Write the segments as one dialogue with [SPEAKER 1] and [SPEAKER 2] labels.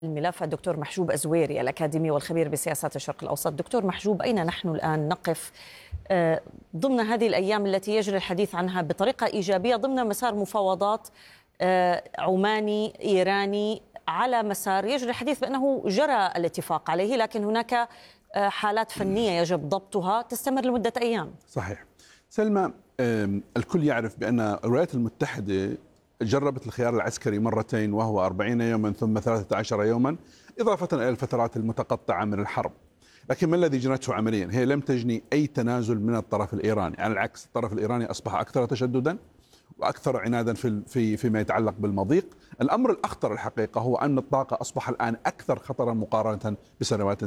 [SPEAKER 1] الملف الدكتور محجوب أزويري الأكاديمي والخبير بسياسات الشرق الأوسط. دكتور محجوب، أين نحن الآن نقف ضمن هذه الأيام التي يجري الحديث عنها بطريقة إيجابية ضمن مسار مفاوضات عماني إيراني على مسار يجري الحديث بأنه جرى الاتفاق عليه، لكن هناك حالات فنية يجب ضبطها تستمر لمدة أيام؟
[SPEAKER 2] صحيح سلمى، الكل يعرف بأن الولايات المتحدة جربت الخيار العسكري مرتين، وهو 40 يوما ثم 13 يوما، إضافة إلى الفترات المتقطعة من الحرب. لكن ما الذي جنته عمليا؟ هي لم تجني أي تنازل من الطرف الإيراني، على العكس الطرف الإيراني أصبح أكثر تشددا وأكثر عنادا فيما يتعلق بالمضيق. الأمر الأخطر الحقيقة هو أن الطاقة أصبح الآن أكثر خطرا مقارنة بسنوات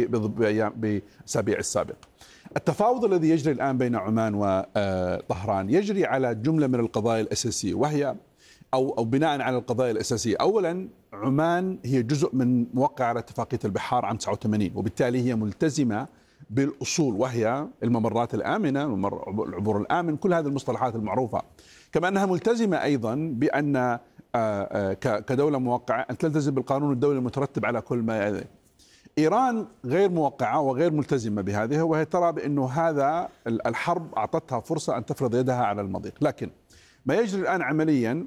[SPEAKER 2] بأسابيع السابق. التفاوض الذي يجري الآن بين عمان وطهران يجري على جملة من القضايا الأساسية، وهي أو بناء على القضايا الأساسية. أولا، عمان هي جزء من موقع على اتفاقية البحار عام 89، وبالتالي هي ملتزمة بالأصول، وهي الممرات الآمنة، العبور الآمن، كل هذه المصطلحات المعروفة. كما أنها ملتزمة أيضا بأن كدولة موقعة أن تلتزم بالقانون الدولي المترتب على كل ما يلي. إيران غير موقعة وغير ملتزمة بهذه، وهي ترى بأنه هذا الحرب أعطتها فرصة أن تفرض يدها على المضيق. لكن ما يجري الآن عمليا،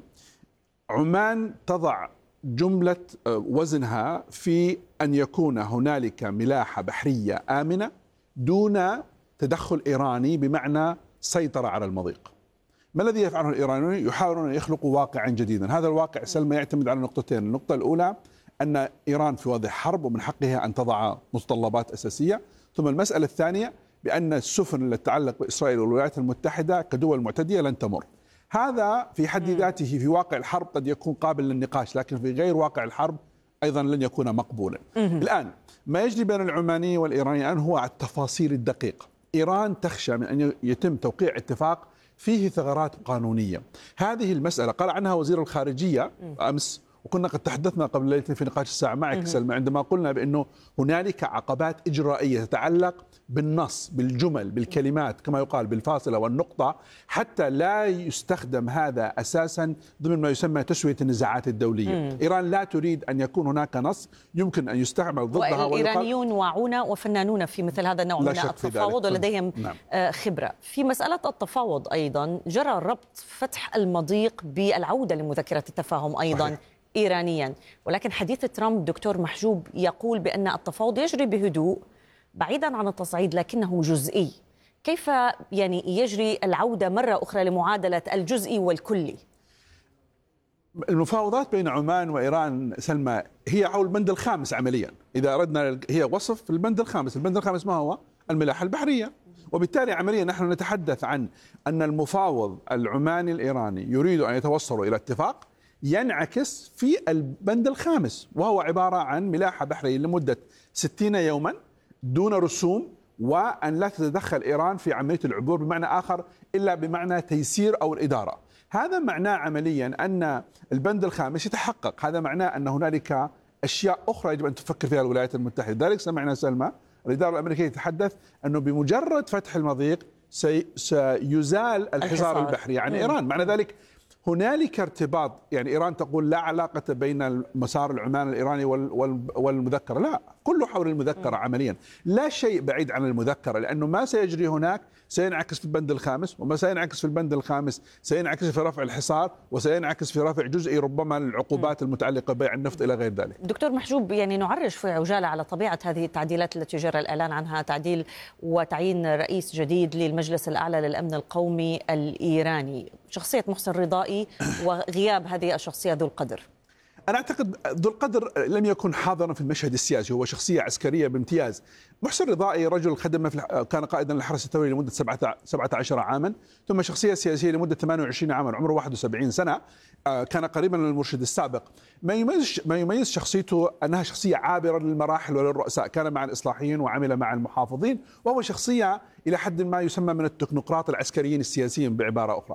[SPEAKER 2] عمان تضع جملة وزنها في أن يكون هنالك ملاحة بحرية آمنة دون تدخل إيراني، بمعنى سيطرة على المضيق. ما الذي يفعله الإيرانيون؟ يحاولون أن يخلقوا واقعا جديدا. هذا الواقع سلمى يعتمد على نقطتين. النقطة الأولى أن إيران في وضع حرب ومن حقها أن تضع متطلبات أساسية، ثم المسألة الثانية بأن السفن التي تتعلق بإسرائيل والولايات المتحدة كدول معتدية لن تمر. هذا في حد ذاته في واقع الحرب قد يكون قابل للنقاش، لكن في غير واقع الحرب أيضا لن يكون مقبولا. الآن ما يجري بين العماني والإيراني الآن هو التفاصيل الدقيقة. إيران تخشى من أن يتم توقيع اتفاق فيه ثغرات قانونية. هذه المسألة قال عنها وزير الخارجية أمس، وكنا قد تحدثنا قبل ليلة في نقاش الساعة معك سلمى، عندما قلنا بأنه هنالك عقبات إجرائية تتعلق بالنص، بالجمل، بالكلمات، كما يقال بالفاصلة والنقطة، حتى لا يستخدم هذا أساسا ضمن ما يسمى تسوية النزاعات الدولية. إيران لا تريد أن يكون هناك نص يمكن أن يستعمل ضدها.
[SPEAKER 1] والإيرانيون واعون وفنانون في مثل هذا النوع من التفاوض ولديهم خبرة في مسألة التفاوض. أيضا جرى ربط فتح المضيق بالعودة لمذكرة التفاهم أيضا صحيح. إيرانيا، ولكن حديث ترامب دكتور محجوب يقول بأن التفاوض يجري بهدوء بعيدا عن التصعيد لكنه جزئي. كيف يجري العودة مرة أخرى لمعادلة الجزئي والكلي؟
[SPEAKER 2] المفاوضات بين عمان وإيران سلمى هي حول البند الخامس عمليا، إذا أردنا هي وصف البند الخامس. البند الخامس ما هو؟ الملاحة البحرية. وبالتالي عمليا نحن نتحدث عن أن المفاوض العماني الإيراني يريد أن يتوصلوا إلى اتفاق ينعكس في البند الخامس، وهو عبارة عن ملاحة بحرية لمدة 60 يوما دون رسوم، وأن لا تتدخل إيران في عملية العبور بمعنى آخر إلا بمعنى تيسير أو الإدارة. هذا معناه عمليا أن البند الخامس يتحقق. هذا معناه أن هنالك أشياء أخرى يجب أن تفكر فيها الولايات المتحدة. ذلك سمعنا سلمى الإدارة الأمريكية يتحدث أنه بمجرد فتح المضيق سيزال الحصار البحري عن إيران. معنى ذلك هنالك ارتباط. إيران تقول لا علاقة بين مسار العمان الإيراني والمذكرة، لا، كله حول المذكرة عمليا، لا شيء بعيد عن المذكرة، لأنه ما سيجري هناك سينعكس في البند الخامس، وما سينعكس في البند الخامس سينعكس في رفع الحصار، وسينعكس في رفع جزئي ربما العقوبات المتعلقة ببيع النفط إلى غير ذلك.
[SPEAKER 1] دكتور محجوب، نعرج في عجالة على طبيعة هذه التعديلات التي جرى الإعلان عنها، تعديل وتعيين رئيس جديد للمجلس الأعلى للأمن القومي الإيراني، شخصية محسن رضائي وغياب هذه الشخصية ذو القدر.
[SPEAKER 2] أنا أعتقد ذو القدر لم يكن حاضرا في المشهد السياسي، هو شخصية عسكرية بامتياز. محسن رضائي رجل خدم كان قائدا للحرس الثوري لمدة 17 عاما، ثم شخصية سياسية لمدة 28 عاما، عمره 71 سنة، كان قريبا من المرشد السابق. ما يميز شخصيته أنها شخصية عابرة للمراحل وللرؤساء، كان مع الإصلاحيين وعمل مع المحافظين، وهو شخصية إلى حد ما يسمى من التكنوقراط العسكريين السياسيين بعبارة أخرى.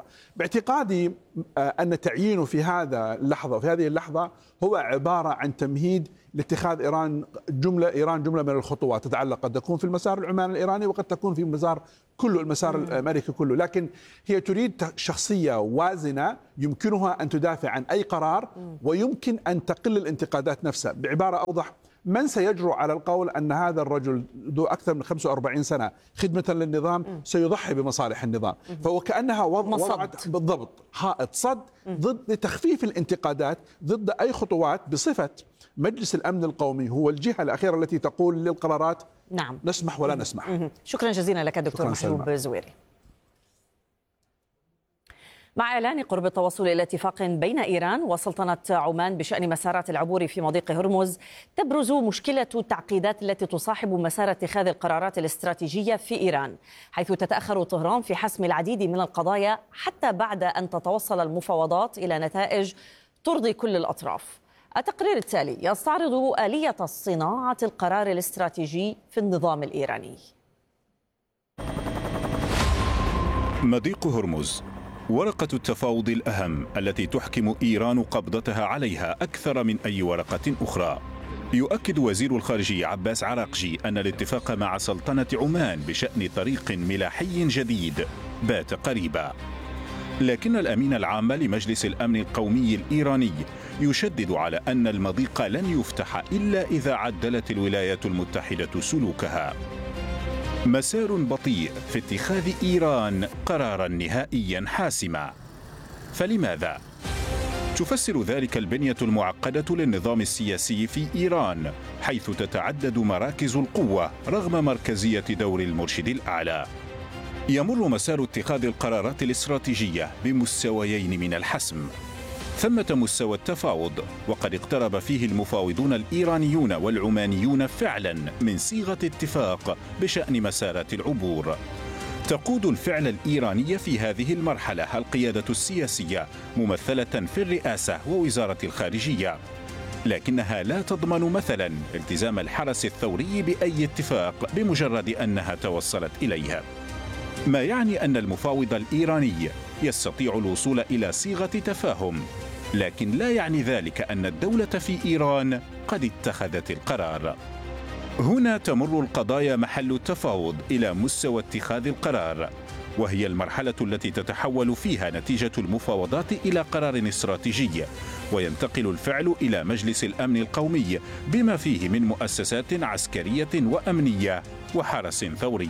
[SPEAKER 2] باعتقادي أن تعيينه في هذه اللحظة هو عبارة عن تمهيد لاتخاذ إيران جملة من الخطوات تتعلق، قد تكون في المسار العماني الإيراني وقد تكون في المسار الأمريكي كله، لكن هي تريد شخصية وازنة يمكنها أن تدافع عن أي قرار ويمكن أن تقل الانتقادات نفسها. بعبارة أوضح، من سيجرؤ على القول أن هذا الرجل ذو أكثر من 45 سنة خدمة للنظام سيضحي بمصالح النظام؟ فوكأنها وضعت بالضبط حائط صد ضد تخفيف الانتقادات ضد أي خطوات، بصفة مجلس الأمن القومي هو الجهة الأخيرة التي تقول للقرارات
[SPEAKER 1] نعم
[SPEAKER 2] نسمح ولا نسمح.
[SPEAKER 1] شكرا جزيلا لك دكتور محجوب زويري. مع إعلان قرب التوصل إلى اتفاق بين إيران وسلطنة عمان بشأن مسارات العبور في مضيق هرمز، تبرز مشكلة التعقيدات التي تصاحب مسار اتخاذ القرارات الاستراتيجية في إيران، حيث تتأخر طهران في حسم العديد من القضايا حتى بعد أن تتوصل المفاوضات إلى نتائج ترضي كل الأطراف. التقرير التالي يستعرض آلية صناعة القرار الاستراتيجي في النظام الإيراني.
[SPEAKER 3] مضيق هرمز، ورقة التفاوض الأهم التي تحكم إيران قبضتها عليها أكثر من أي ورقة أخرى. يؤكد وزير الخارجية عباس عراقجي أن الاتفاق مع سلطنة عمان بشأن طريق ملاحي جديد بات قريبا، لكن الأمين العام لمجلس الأمن القومي الإيراني يشدد على أن المضيق لن يفتح إلا إذا عدلت الولايات المتحدة سلوكها. مسار بطيء في اتخاذ إيران قرارا نهائيا حاسما. فلماذا؟ تفسر ذلك البنية المعقدة للنظام السياسي في إيران، حيث تتعدد مراكز القوة رغم مركزية دور المرشد الأعلى. يمر مسار اتخاذ القرارات الاستراتيجية بمستويين من الحسم. ثمة مستوى التفاوض، وقد اقترب فيه المفاوضون الإيرانيون والعمانيون فعلا من صيغة اتفاق بشأن مسارات العبور. تقود الفعل الإيراني في هذه المرحلة القيادة السياسية ممثلة في الرئاسة ووزارة الخارجية، لكنها لا تضمن مثلا التزام الحرس الثوري بأي اتفاق بمجرد أنها توصلت إليها، ما يعني أن المفاوض الإيراني يستطيع الوصول إلى صيغة تفاهم، لكن لا يعني ذلك أن الدولة في إيران قد اتخذت القرار. هنا تمر القضايا محل التفاوض إلى مستوى اتخاذ القرار، وهي المرحلة التي تتحول فيها نتيجة المفاوضات إلى قرار استراتيجي، وينتقل الفعل إلى مجلس الأمن القومي بما فيه من مؤسسات عسكرية وأمنية وحرس ثوري.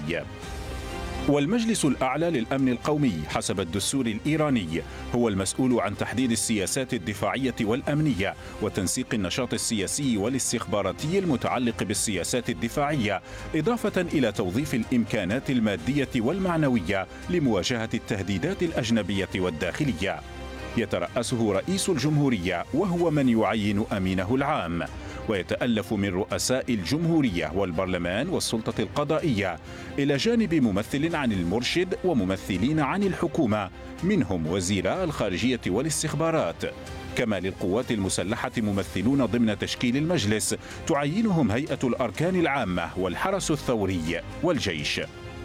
[SPEAKER 3] والمجلس الأعلى للأمن القومي حسب الدستور الإيراني هو المسؤول عن تحديد السياسات الدفاعية والأمنية وتنسيق النشاط السياسي والاستخباراتي المتعلق بالسياسات الدفاعية، إضافة إلى توظيف الإمكانات المادية والمعنوية لمواجهة التهديدات الأجنبية والداخلية. يترأسه رئيس الجمهورية وهو من يعين أمينه العام، ويتألف من رؤساء الجمهورية والبرلمان والسلطة القضائية، إلى جانب ممثل عن المرشد وممثلين عن الحكومة منهم وزيراء الخارجية والاستخبارات، كما للقوات المسلحة ممثلون ضمن تشكيل المجلس تعينهم هيئة الأركان العامة والحرس الثوري والجيش.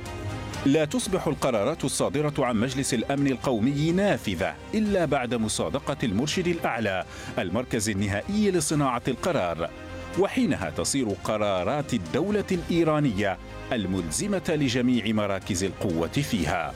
[SPEAKER 3] لا تصبح القرارات الصادرة عن مجلس الأمن القومي نافذة إلا بعد مصادقة المرشد الأعلى المركز النهائي لصناعة القرار، وحينها تصير قرارات الدولة الإيرانية الملزمة لجميع مراكز القوة فيها.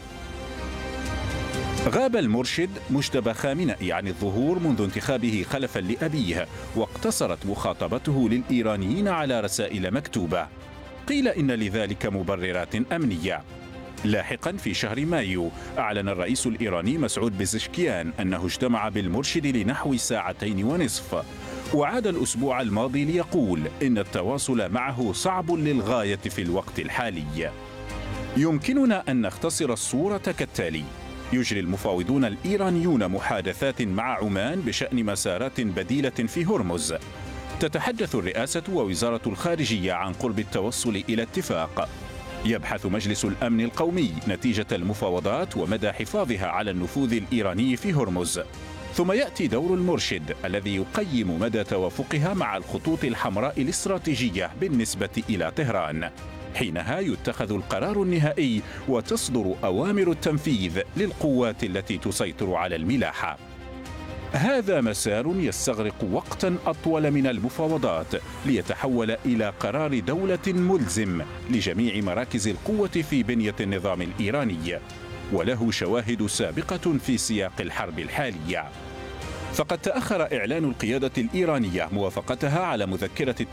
[SPEAKER 3] غاب المرشد مجتبى خامنئي عن الظهور منذ انتخابه خلفا لأبيه، واقتصرت مخاطبته للإيرانيين على رسائل مكتوبة. قيل إن لذلك مبررات أمنية. لاحقا في شهر مايو أعلن الرئيس الإيراني مسعود بزشكيان أنه اجتمع بالمرشد لنحو 2.5 ساعة، وعاد الأسبوع الماضي ليقول إن التواصل معه صعب للغاية في الوقت الحالي. يمكننا أن نختصر الصورة كالتالي: يجري المفاوضون الإيرانيون محادثات مع عمان بشأن مسارات بديلة في هرمز. تتحدث الرئاسة ووزارة الخارجية عن قرب التوصل إلى اتفاق. يبحث مجلس الأمن القومي نتيجة المفاوضات ومدى حفاظها على النفوذ الإيراني في هرمز. ثم يأتي دور المرشد الذي يقيم مدى توافقها مع الخطوط الحمراء الاستراتيجية بالنسبة إلى طهران. حينها يتخذ القرار النهائي وتصدر أوامر التنفيذ للقوات التي تسيطر على الملاحة. هذا مسار يستغرق وقتا أطول من المفاوضات ليتحول إلى قرار دولة ملزم لجميع مراكز القوة في بنية النظام الإيراني، وله شواهد سابقة في سياق الحرب الحالية. فقد تأخر إعلان القيادة الإيرانية موافقتها على مذكرة